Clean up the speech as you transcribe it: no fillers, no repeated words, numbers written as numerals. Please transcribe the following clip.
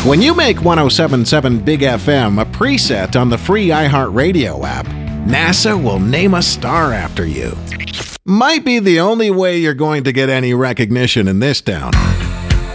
When you make 1077 Big FM a preset on the free iHeartRadio app, NASA will name a star after you. Might be the only way you're going to get any recognition in this town.